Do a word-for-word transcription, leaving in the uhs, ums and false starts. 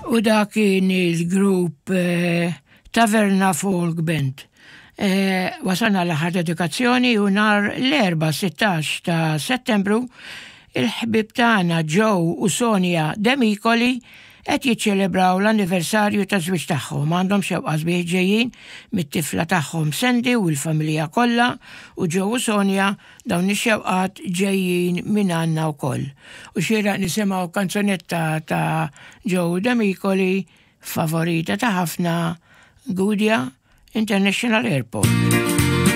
U da kien il-grupp eh, Taverna Folk Band. Eh, wasalna l-aħħar dedikazzjoni u nar l-erba' sittax ta' Settembru il-ħbib tagħna Joe u Sonja Demikoli qed jiċċelebraw l-anniversarju ta' żwieġ tagħhom. Għandhom xewqa sbieħ ġejjin mit-tifla tagħhom Sandy u l-familja kollha u Joe u Sonja dawn ix-xewqat ġejjin minn għandna wkoll. U xieraq nisimgħu kanzunetta ta' Joe Demikoli favorita ta' ħafna Gudja International Airport.